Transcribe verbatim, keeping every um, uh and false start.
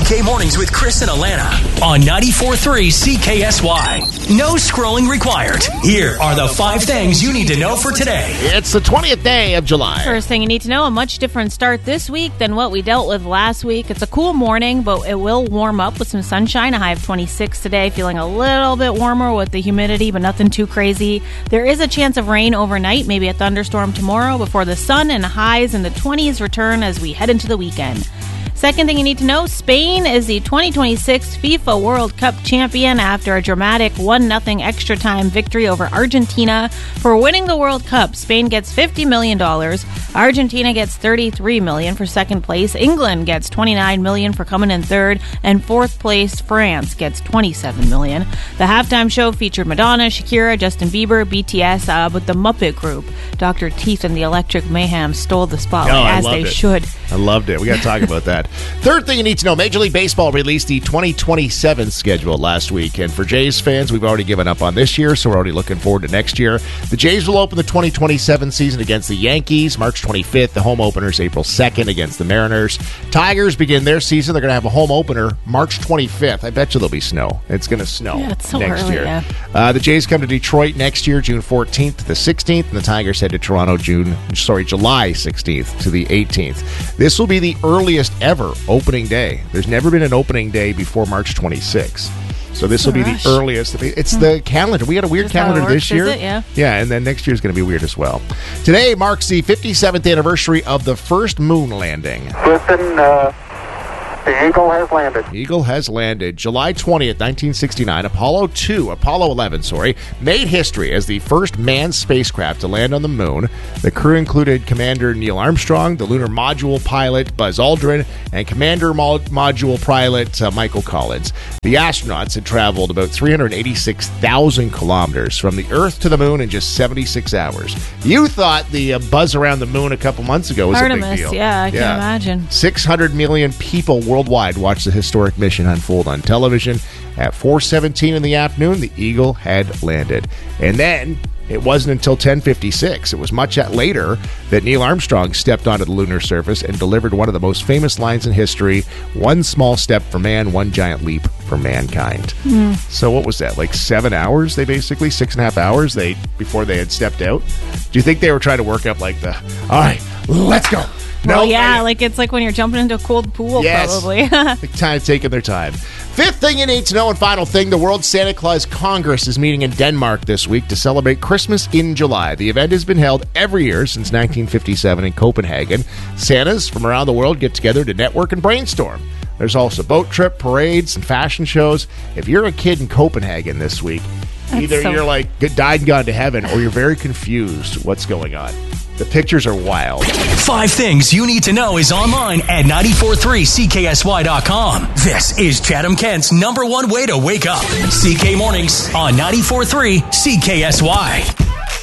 K Mornings with Chris and Alana on ninety-four point three C K S Y. No scrolling required. Here are the five things you need to know for today. It's the twentieth day of July. First thing you need to know, a much different start this week than what we dealt with last week. It's a cool morning, but it will warm up with some sunshine. A high of twenty-six today, feeling a little bit warmer with the humidity, but nothing too crazy. There is a chance of rain overnight, maybe a thunderstorm tomorrow, before the sun and highs in the twenties return as we head into the weekend. Second thing you need to know, Spain is the twenty twenty-six FIFA World Cup champion after a dramatic one nothing extra time victory over Argentina. For winning the World Cup, Spain gets fifty million dollars, Argentina gets thirty-three million dollars for second place, England gets twenty-nine million dollars for coming in third, and fourth place, France gets twenty-seven million dollars. The halftime show featured Madonna, Shakira, Justin Bieber, B T S, uh, but the Muppet Group, Doctor Teeth and the Electric Mayhem stole the spotlight, oh, as they it. should. I loved it. We got to talk about that. Third thing you need to know, Major League Baseball released the twenty twenty-seven schedule last week. And for Jays fans, we've already given up on this year, so we're already looking forward to next year. The Jays will open the twenty twenty-seven season against the Yankees March twenty-fifth. The home opener is April second against the Mariners. Tigers begin their season. They're going to have a home opener March twenty-fifth. I bet you there'll be snow. It's going to snow Yeah, it's so next early, year. yeah. Uh, the Jays come to Detroit next year, June fourteenth to the sixteenth, and the Tigers head to Toronto June, sorry, July sixteenth to the eighteenth. This will be the earliest ever opening day. There's never been an opening day before March twenty-sixth. So this will be Rush. the earliest. It's the calendar. We got a weird Just how it calendar works, this year. is it? Yeah. Yeah, and then next year is going to be weird as well. Today marks the fifty-seventh anniversary of the first moon landing. Listen, uh, the Eagle has landed. Eagle has landed. July twentieth, nineteen sixty-nine, Apollo two, Apollo eleven, sorry, made history as the first manned spacecraft to land on the moon. The crew included Commander Neil Armstrong, the lunar module pilot Buzz Aldrin, and Commander Mod- module pilot uh, Michael Collins. The astronauts had traveled about three hundred eighty-six thousand kilometers from the Earth to the moon in just seventy-six hours. You thought the uh, buzz around the moon a couple months ago was Artemis, a big deal. yeah, I can imagine. six hundred million people worldwide watched the historic mission unfold on television. At four seventeen in the afternoon, the Eagle had landed. And then it wasn't until ten fifty-six, it was much later, that Neil Armstrong stepped onto the lunar surface and delivered one of the most famous lines in history: one small step for man, one giant leap for mankind. Mm. So what was that, like seven hours they basically, six and a half hours they before they had stepped out? Do you think they were trying to work up like the, all right, let's go? Well, no, yeah, I, like it's like when you're jumping into a cold pool, yes, probably. they're kind of taking their time. Fifth thing you need to know, and final thing, the World Santa Claus Congress is meeting in Denmark this week to celebrate Christmas in July. The event has been held every year since nineteen fifty-seven in Copenhagen. Santas from around the world get together to network and brainstorm. There's also boat trip, parades, and fashion shows. If you're a kid in Copenhagen this week, That's either so- you're like died and gone to heaven, or you're very confused what's going on. The pictures are wild. Five things you need to know is online at ninety-four point three C K S Y dot com. This is Chatham-Kent's number one way to wake up. C K Mornings on ninety-four point three C K S Y.